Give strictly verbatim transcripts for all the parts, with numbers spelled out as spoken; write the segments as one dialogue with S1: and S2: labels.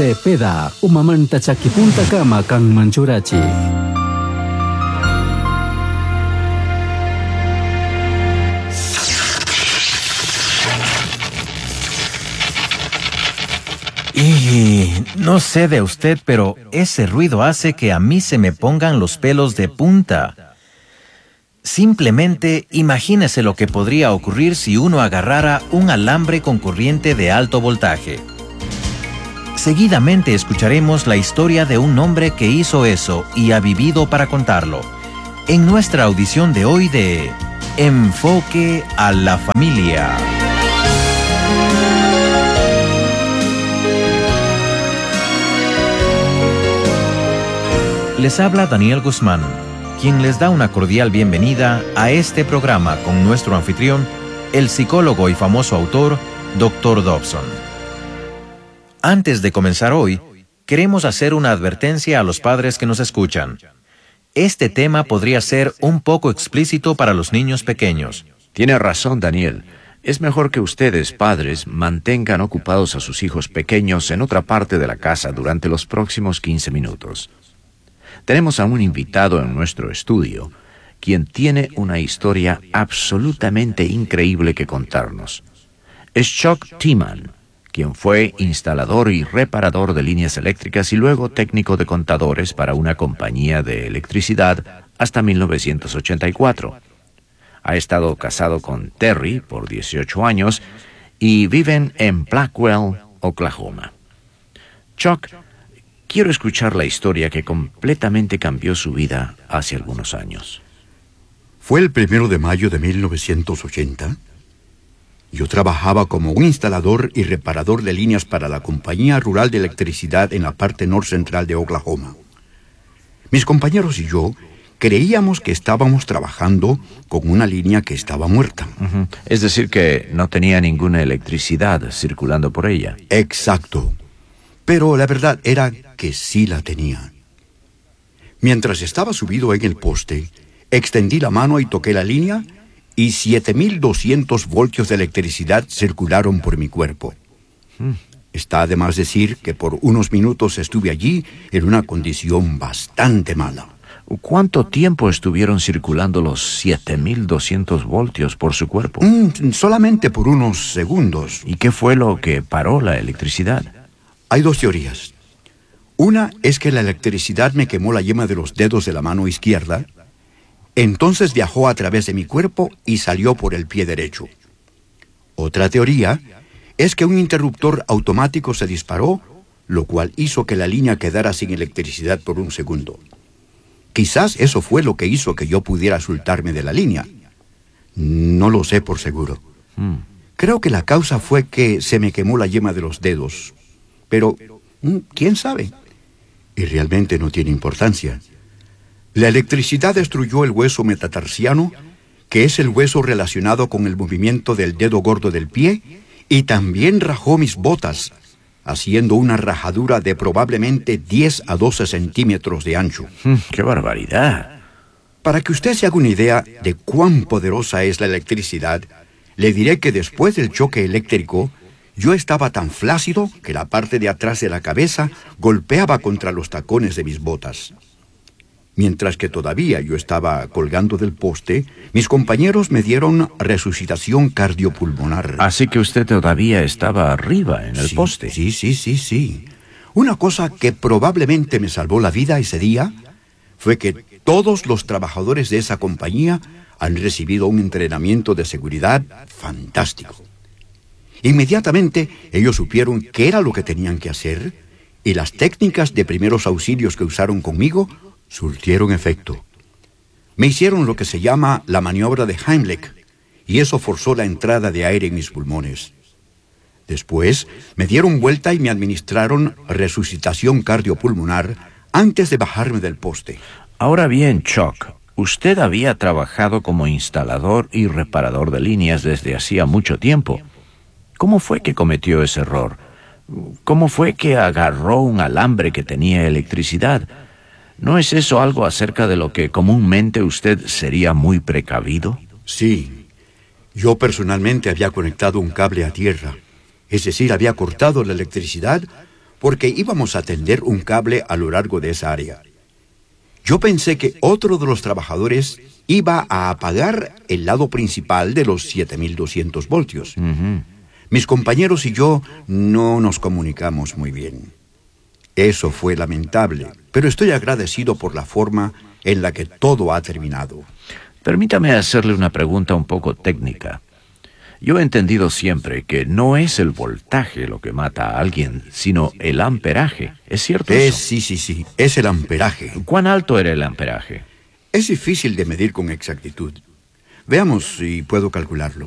S1: sepeda umamanta chakipunta kama kang manchurachi.
S2: Y no sé de usted, pero ese ruido hace que a mí se me pongan los pelos de punta. Simplemente imagínese lo que podría ocurrir si uno agarrara un alambre con corriente de alto voltaje. Seguidamente escucharemos la historia de un hombre que hizo eso y ha vivido para contarlo, en nuestra audición de hoy de Enfoque a la Familia. Les habla Daniel Guzmán, quien les da una cordial bienvenida a este programa con nuestro anfitrión, el psicólogo y famoso autor, doctor Dobson. Antes de comenzar hoy, queremos hacer una advertencia a los padres que nos escuchan. Este tema podría ser un poco explícito para los niños pequeños.
S3: Tiene razón, Daniel. Es mejor que ustedes, padres, mantengan ocupados a sus hijos pequeños en otra parte de la casa durante los próximos quince minutos. Tenemos a un invitado en nuestro estudio, quien tiene una historia absolutamente increíble que contarnos. Es Chuck Tiemann, quien fue instalador y reparador de líneas eléctricas y luego técnico de contadores para una compañía de electricidad hasta mil novecientos ochenta y cuatro. Ha estado casado con Terry por dieciocho años y viven en Blackwell, Oklahoma. Chuck, quiero escuchar la historia que completamente cambió su vida hace algunos años.
S4: Fue el primero de mayo de mil novecientos ochenta. Yo trabajaba como un instalador y reparador de líneas para la Compañía Rural de Electricidad en la parte norcentral de Oklahoma. Mis compañeros y yo creíamos que estábamos trabajando con una línea que estaba muerta.
S3: Uh-huh. Es decir, que no tenía ninguna electricidad circulando por ella.
S4: Exacto. Pero la verdad era que sí la tenía. Mientras estaba subido en el poste, extendí la mano y toqué la línea y siete mil doscientos voltios de electricidad circularon por mi cuerpo. Hmm. Está de más decir que por unos minutos estuve allí en una condición bastante mala.
S3: ¿Cuánto tiempo estuvieron circulando los siete mil doscientos voltios por su cuerpo?
S4: Mm, solamente por unos segundos.
S3: ¿Y qué fue lo que paró la electricidad?
S4: Hay dos teorías. Una es que la electricidad me quemó la yema de los dedos de la mano izquierda. Entonces viajó a través de mi cuerpo y salió por el pie derecho. Otra teoría es que un interruptor automático se disparó, lo cual hizo que la línea quedara sin electricidad por un segundo. Quizás eso fue lo que hizo que yo pudiera soltarme de la línea. No lo sé por seguro. Hmm. Creo que la causa fue que se me quemó la yema de los dedos. Pero, ¿quién sabe? Y realmente no tiene importancia. La electricidad destruyó el hueso metatarsiano, que es el hueso relacionado con el movimiento del dedo gordo del pie, y también rajó mis botas, haciendo una rajadura de probablemente diez a doce centímetros de ancho.
S3: ¡Qué barbaridad!
S4: Para que usted se haga una idea de cuán poderosa es la electricidad, le diré que después del choque eléctrico, yo estaba tan flácido que la parte de atrás de la cabeza golpeaba contra los tacones de mis botas. Mientras que todavía yo estaba colgando del poste, mis compañeros me dieron resucitación cardiopulmonar.
S3: Así que usted todavía estaba arriba en el
S4: sí,
S3: poste.
S4: Sí, sí, sí, sí. Una cosa que probablemente me salvó la vida ese día fue que todos los trabajadores de esa compañía han recibido un entrenamiento de seguridad fantástico. Inmediatamente ellos supieron qué era lo que tenían que hacer y las técnicas de primeros auxilios que usaron conmigo surtieron efecto. Me hicieron lo que se llama la maniobra de Heimlich, y eso forzó la entrada de aire en mis pulmones. Después, me dieron vuelta y me administraron resucitación cardiopulmonar antes de bajarme del poste.
S3: Ahora bien, Chuck, usted había trabajado como instalador y reparador de líneas desde hacía mucho tiempo. ¿Cómo fue que cometió ese error? ¿Cómo fue que agarró un alambre que tenía electricidad? ¿No es eso algo acerca de lo que comúnmente usted sería muy precavido?
S4: Sí. Yo personalmente había conectado un cable a tierra. Es decir, había cortado la electricidad porque íbamos a tender un cable a lo largo de esa área. Yo pensé que otro de los trabajadores iba a apagar el lado principal de los siete mil doscientos voltios.
S3: Ujú.
S4: Mis compañeros y yo no nos comunicamos muy bien. Eso fue lamentable, pero estoy agradecido por la forma en la que todo ha terminado.
S3: Permítame hacerle una pregunta un poco técnica. Yo he entendido siempre que no es el voltaje lo que mata a alguien, sino el amperaje. ¿Es cierto
S4: Es,
S3: eso?
S4: sí, sí, sí, es el amperaje.
S3: ¿Cuán alto era el amperaje?
S4: Es difícil de medir con exactitud. Veamos si puedo calcularlo.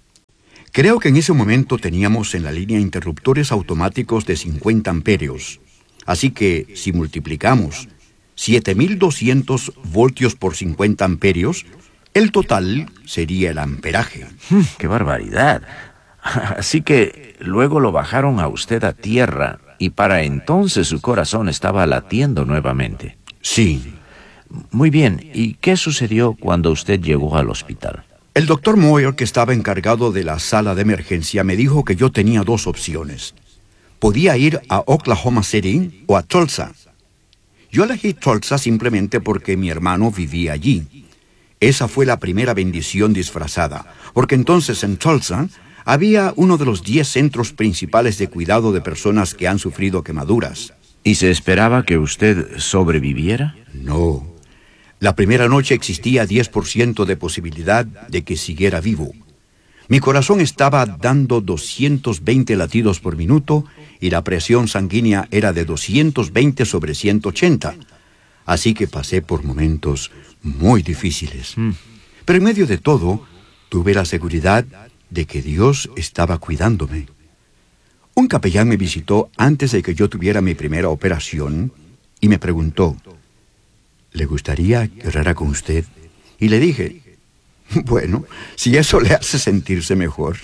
S4: Creo que en ese momento teníamos en la línea interruptores automáticos de cincuenta amperios. Así que si multiplicamos siete mil doscientos voltios por cincuenta amperios, el total sería el amperaje.
S3: ¡Qué barbaridad! Así que luego lo bajaron a usted a tierra y para entonces su corazón estaba latiendo nuevamente.
S4: Sí.
S3: Muy bien, ¿y qué sucedió cuando usted llegó al hospital?
S4: El doctor Moyer, que estaba encargado de la sala de emergencia, me dijo que yo tenía dos opciones. Podía ir a Oklahoma City o a Tulsa. Yo elegí Tulsa simplemente porque mi hermano vivía allí. Esa fue la primera bendición disfrazada, porque entonces en Tulsa había uno de los diez centros principales de cuidado de personas que han sufrido quemaduras.
S3: ¿Y se esperaba que usted sobreviviera?
S4: No. La primera noche existía diez por ciento de posibilidad de que siguiera vivo. Mi corazón estaba dando doscientos veinte latidos por minuto y la presión sanguínea era de doscientos veinte sobre ciento ochenta. Así que pasé por momentos muy difíciles.
S3: Mm.
S4: Pero en medio de todo, tuve la seguridad de que Dios estaba cuidándome. Un capellán me visitó antes de que yo tuviera mi primera operación y me preguntó, ¿le gustaría que orara con usted? Y le dije, bueno, si eso le hace sentirse mejor.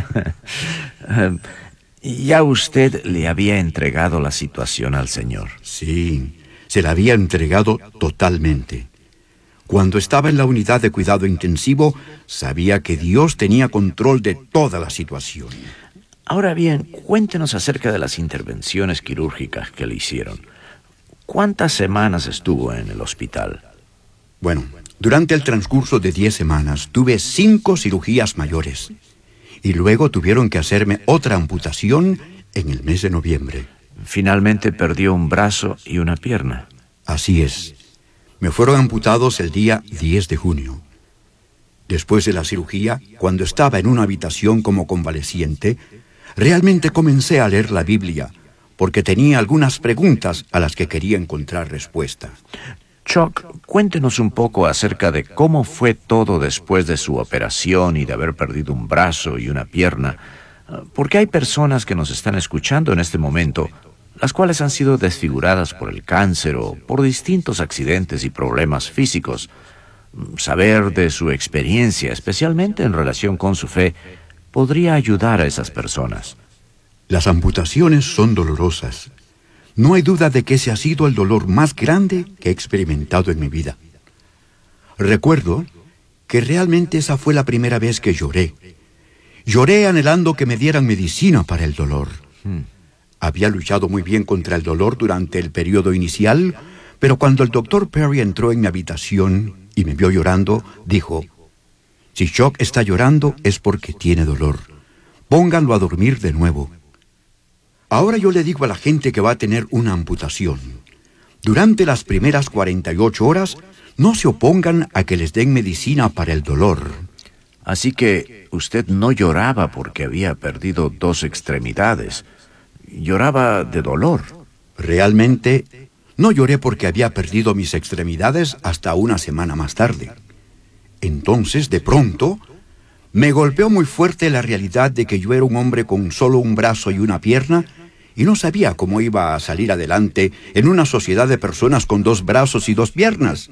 S3: Ya usted le había entregado la situación al Señor.
S4: Sí, se la había entregado totalmente. Cuando estaba en la unidad de cuidado intensivo, sabía que Dios tenía control de toda la situación.
S3: Ahora bien, cuéntenos acerca de las intervenciones quirúrgicas que le hicieron. ¿Cuántas semanas estuvo en el hospital?
S4: Bueno, durante el transcurso de diez semanas tuve cinco cirugías mayores. Y luego tuvieron que hacerme otra amputación en el mes de noviembre.
S3: Finalmente perdió un brazo y una pierna.
S4: Así es. Me fueron amputados el día diez de junio. Después de la cirugía, cuando estaba en una habitación como convaleciente, realmente comencé a leer la Biblia, porque tenía algunas preguntas a las que quería encontrar respuesta.
S3: Chuck, cuéntenos un poco acerca de cómo fue todo después de su operación y de haber perdido un brazo y una pierna, porque hay personas que nos están escuchando en este momento, las cuales han sido desfiguradas por el cáncer o por distintos accidentes y problemas físicos. Saber de su experiencia, especialmente en relación con su fe, podría ayudar a esas personas.
S4: Las amputaciones son dolorosas. No hay duda de que ese ha sido el dolor más grande que he experimentado en mi vida. Recuerdo que realmente esa fue la primera vez que lloré. Lloré anhelando que me dieran medicina para el dolor.
S3: Hmm.
S4: Había luchado muy bien contra el dolor durante el periodo inicial, pero cuando el doctor Perry entró en mi habitación y me vio llorando, dijo, si Chuck está llorando es porque tiene dolor. Pónganlo a dormir de nuevo. Ahora yo le digo a la gente que va a tener una amputación, durante las primeras cuarenta y ocho horas, no se opongan a que les den medicina para el dolor.
S3: Así que usted no lloraba porque había perdido dos extremidades. Lloraba de dolor.
S4: Realmente, no lloré porque había perdido mis extremidades hasta una semana más tarde. Entonces, de pronto, me golpeó muy fuerte la realidad de que yo era un hombre con solo un brazo y una pierna y no sabía cómo iba a salir adelante en una sociedad de personas con dos brazos y dos piernas.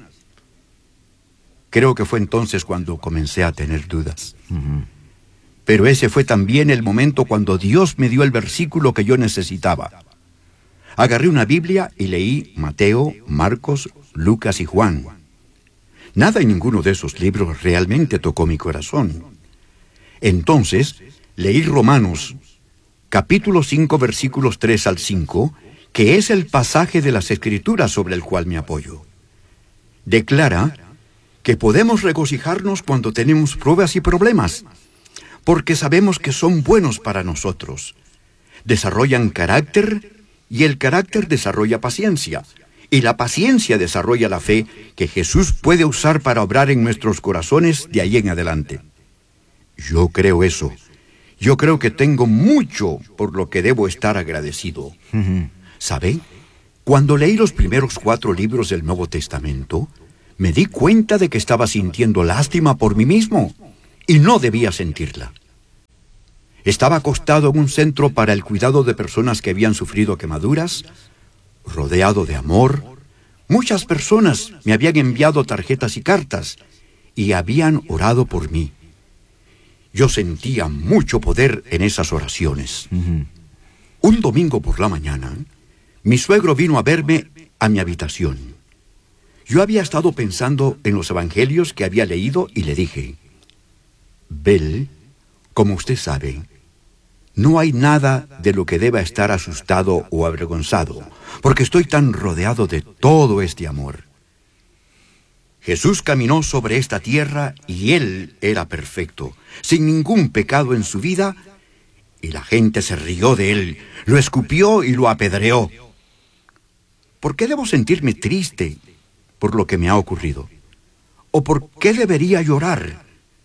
S4: Creo que fue entonces cuando comencé a tener dudas.
S3: Uh-huh.
S4: Pero ese fue también el momento cuando Dios me dio el versículo que yo necesitaba. Agarré una Biblia y leí Mateo, Marcos, Lucas y Juan. Nada en ninguno de esos libros realmente tocó mi corazón. Entonces, leí Romanos, capítulo cinco, versículos tres al cinco, que es el pasaje de las Escrituras sobre el cual me apoyo. Declara que podemos regocijarnos cuando tenemos pruebas y problemas, porque sabemos que son buenos para nosotros. Desarrollan carácter, y el carácter desarrolla paciencia, y la paciencia desarrolla la fe que Jesús puede usar para obrar en nuestros corazones de ahí en adelante. Yo creo eso. Yo creo que tengo mucho por lo que debo estar agradecido.
S3: Ujú.
S4: ¿Sabe? Cuando leí los primeros cuatro libros del Nuevo Testamento, me di cuenta de que estaba sintiendo lástima por mí mismo, y no debía sentirla. Estaba acostado en un centro para el cuidado de personas que habían sufrido quemaduras, rodeado de amor. Muchas personas me habían enviado tarjetas y cartas, y habían orado por mí. Yo sentía mucho poder en esas oraciones.
S3: Ujú.
S4: Un domingo por la mañana, mi suegro vino a verme a mi habitación. Yo había estado pensando en los evangelios que había leído y le dije: Bel, como usted sabe, no hay nada de lo que deba estar asustado o avergonzado, porque estoy tan rodeado de todo este amor. Jesús caminó sobre esta tierra y Él era perfecto, sin ningún pecado en su vida, y la gente se rió de Él, lo escupió y lo apedreó. ¿Por qué debo sentirme triste por lo que me ha ocurrido? ¿O por qué debería llorar?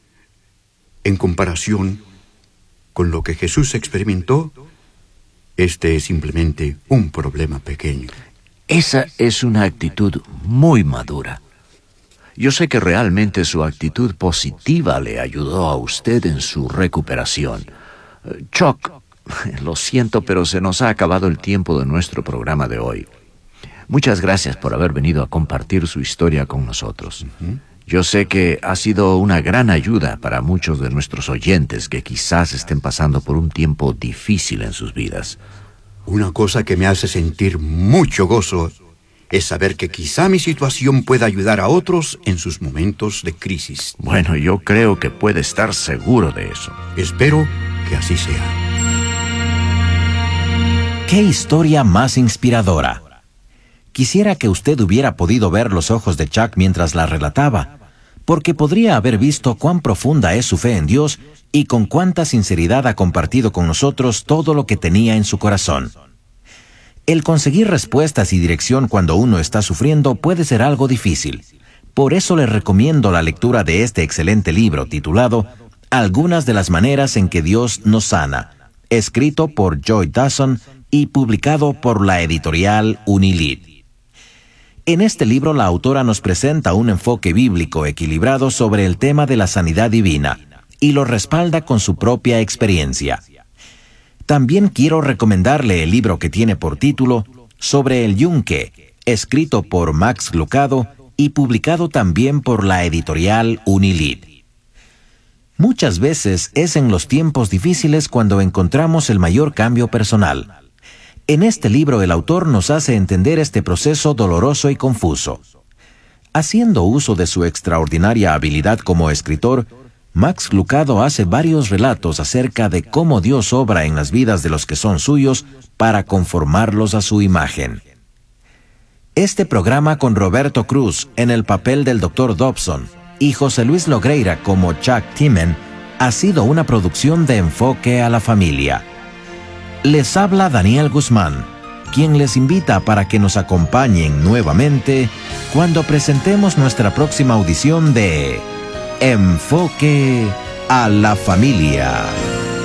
S4: En comparación con lo que Jesús experimentó, este es simplemente un problema pequeño.
S3: Esa es una actitud muy madura. Yo sé que realmente su actitud positiva le ayudó a usted en su recuperación. Eh, Chuck, lo siento, pero se nos ha acabado el tiempo de nuestro programa de hoy. Muchas gracias por haber venido a compartir su historia con nosotros.
S4: Uh-huh.
S3: Yo sé que ha sido una gran ayuda para muchos de nuestros oyentes que quizás estén pasando por un tiempo difícil en sus vidas.
S4: Una cosa que me hace sentir mucho gozo es saber que quizá mi situación pueda ayudar a otros en sus momentos de crisis.
S3: Bueno, yo creo que puede estar seguro de eso.
S4: Espero que así sea.
S2: ¡Qué historia más inspiradora! Quisiera que usted hubiera podido ver los ojos de Chuck mientras la relataba, porque podría haber visto cuán profunda es su fe en Dios y con cuánta sinceridad ha compartido con nosotros todo lo que tenía en su corazón. El conseguir respuestas y dirección cuando uno está sufriendo puede ser algo difícil. Por eso le recomiendo la lectura de este excelente libro titulado Algunas de las maneras en que Dios nos sana, escrito por Joy Dawson y publicado por la editorial Unilid. En este libro la autora nos presenta un enfoque bíblico equilibrado sobre el tema de la sanidad divina y lo respalda con su propia experiencia. También quiero recomendarle el libro que tiene por título Sobre el Yunque, escrito por Max Lucado y publicado también por la editorial Unilid. Muchas veces es en los tiempos difíciles cuando encontramos el mayor cambio personal. En este libro el autor nos hace entender este proceso doloroso y confuso. Haciendo uso de su extraordinaria habilidad como escritor, Max Lucado hace varios relatos acerca de cómo Dios obra en las vidas de los que son suyos para conformarlos a su imagen. Este programa con Roberto Cruz en el papel del doctor Dobson y José Luis Logreira como Chuck Timen ha sido una producción de Enfoque a la Familia. Les habla Daniel Guzmán, quien les invita para que nos acompañen nuevamente cuando presentemos nuestra próxima audición de Enfoque a la Familia.